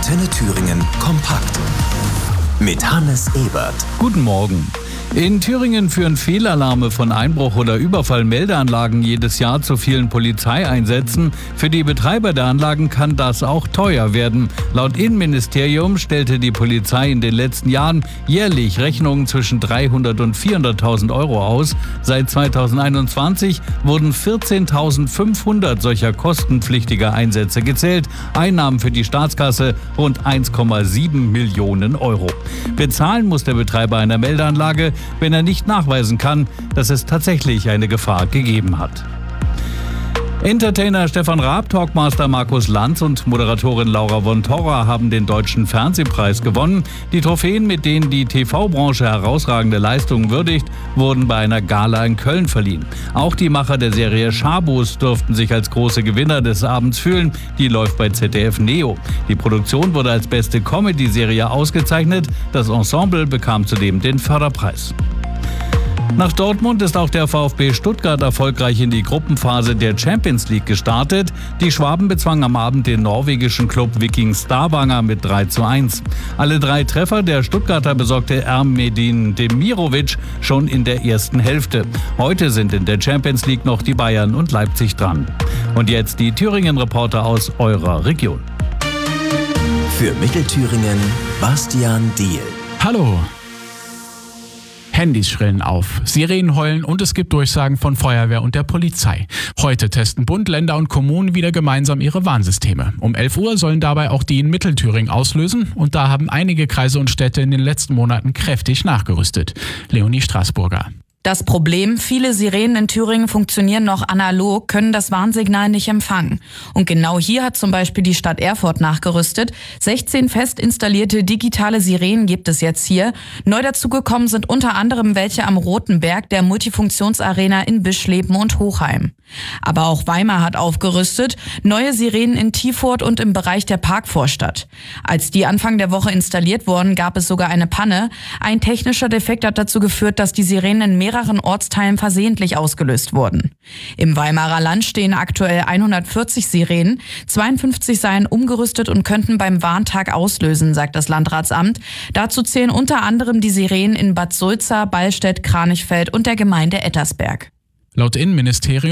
Antenne Thüringen kompakt. Mit Hannes Ebert. Guten Morgen. In Thüringen führen Fehlalarme von Einbruch- oder Überfallmeldeanlagen jedes Jahr zu vielen Polizeieinsätzen. Für die Betreiber der Anlagen kann das auch teuer werden. Laut Innenministerium stellte die Polizei in den letzten Jahren jährlich Rechnungen zwischen 300 und 400.000 Euro aus. Seit 2021 wurden 14.500 solcher kostenpflichtiger Einsätze gezählt. Einnahmen für die Staatskasse rund 1,7 Millionen Euro. Bezahlen muss der Betreiber einer Meldeanlage, wenn er nicht nachweisen kann, dass es tatsächlich eine Gefahr gegeben hat. Entertainer Stefan Raab, Talkmaster Markus Lanz und Moderatorin Laura von Torra haben den Deutschen Fernsehpreis gewonnen. Die Trophäen, mit denen die TV-Branche herausragende Leistungen würdigt, wurden bei einer Gala in Köln verliehen. Auch die Macher der Serie Schabus durften sich als große Gewinner des Abends fühlen. Die läuft bei ZDF Neo. Die Produktion wurde als beste Comedy-Serie ausgezeichnet. Das Ensemble bekam zudem den Förderpreis. Nach Dortmund ist auch der VfB Stuttgart erfolgreich in die Gruppenphase der Champions League gestartet. Die Schwaben bezwangen am Abend den norwegischen Club Viking Stavanger mit 3:1. Alle 3 Treffer der Stuttgarter besorgte Ermedin Demirovic schon in der ersten Hälfte. Heute sind in der Champions League noch die Bayern und Leipzig dran. Und jetzt die Thüringen-Reporter aus eurer Region. Für Mittelthüringen Bastian Diehl. Hallo. Handys schrillen auf, Sirenen heulen und es gibt Durchsagen von Feuerwehr und der Polizei. Heute testen Bund, Länder und Kommunen wieder gemeinsam ihre Warnsysteme. Um 11 Uhr sollen dabei auch die in Mittelthüringen auslösen und da haben einige Kreise und Städte in den letzten Monaten kräftig nachgerüstet. Leonie Straßburger. Das Problem, viele Sirenen in Thüringen funktionieren noch analog, können das Warnsignal nicht empfangen. Und genau hier hat zum Beispiel die Stadt Erfurt nachgerüstet. 16 fest installierte digitale Sirenen gibt es jetzt hier. Neu dazugekommen sind unter anderem welche am Roten Berg, der Multifunktionsarena in Bischleben und Hochheim. Aber auch Weimar hat aufgerüstet. Neue Sirenen in Tiefurt und im Bereich der Parkvorstadt. Als die Anfang der Woche installiert wurden, gab es sogar eine Panne. Ein technischer Defekt hat dazu geführt, dass die Sirenen in mehreren Ortsteilen versehentlich ausgelöst wurden. Im Weimarer Land stehen aktuell 140 Sirenen. 52 seien umgerüstet und könnten beim Warntag auslösen, sagt das Landratsamt. Dazu zählen unter anderem die Sirenen in Bad Sulza, Ballstedt, Kranichfeld und der Gemeinde Ettersberg. Laut Innenministerium